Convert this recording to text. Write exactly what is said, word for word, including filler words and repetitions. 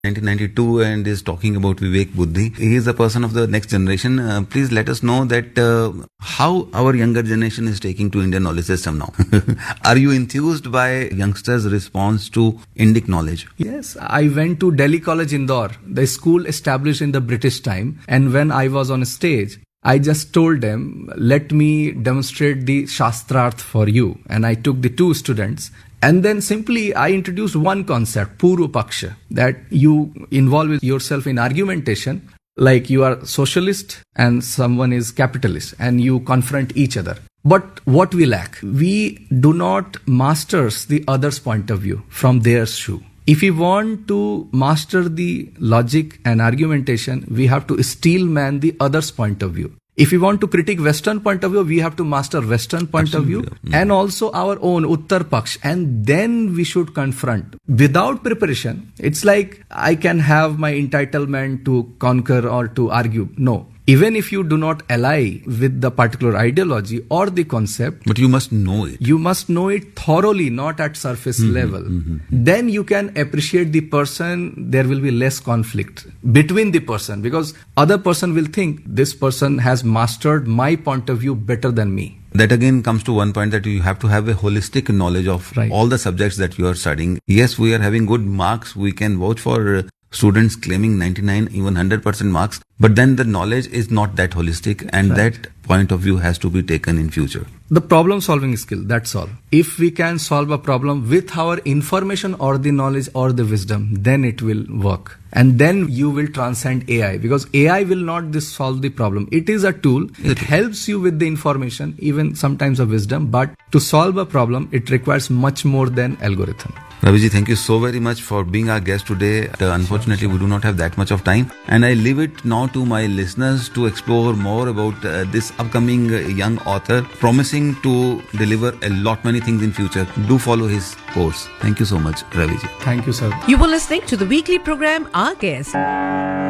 nineteen ninety-two and is talking about Vivek Buddhi. He is a person of the next generation. Uh, please let us know that uh, how our younger generation is taking to Indian knowledge system now. Are you enthused by youngsters' response to Indic knowledge? Yes, I went to Delhi College Indore, the school established in the British time. And when I was on stage, I just told them, let me demonstrate the Shastrarth for you. And I took the two students. And then simply I introduced one concept, Purva Paksha, that you involve yourself in argumentation, like you are socialist and someone is capitalist, and you confront each other. But what we lack, we do not master the other's point of view from their shoe. If we want to master the logic and argumentation, we have to steelman the other's point of view. If we want to critique Western point of view, we have to master Western point Absolutely. of view mm-hmm. and also our own Uttar Paksh. And then we should confront. Without preparation, it's like I can have my entitlement to conquer or to argue. No. Even if you do not ally with the particular ideology or the concept. But you must know it. You must know it thoroughly, not at surface mm-hmm, level. Mm-hmm. Then you can appreciate the person. There will be less conflict between the person, because other person will think this person has mastered my point of view better than me. That again comes to one point, that you have to have a holistic knowledge of right. all the subjects that you are studying. Yes, we are having good marks. We can vouch for uh, students claiming ninety-nine, even one hundred percent marks. But then the knowledge is not that holistic, and right. that point of view has to be taken in future. The problem solving skill, that's all. If we can solve a problem with our information or the knowledge or the wisdom, then it will work. And then you will transcend A I, because A I will not this solve the problem. It is a tool. It helps you with the information, even sometimes a wisdom. But to solve a problem, it requires much more than algorithm. Raviji, thank you so very much for being our guest today. Uh, unfortunately, we do not have that much of time. And I leave it now to my listeners to explore more about uh, this upcoming uh, young author, promising to deliver a lot many things in future. Do follow his course. Thank you so much, Raviji. Thank you, sir. You were listening to the weekly program, Our Guest.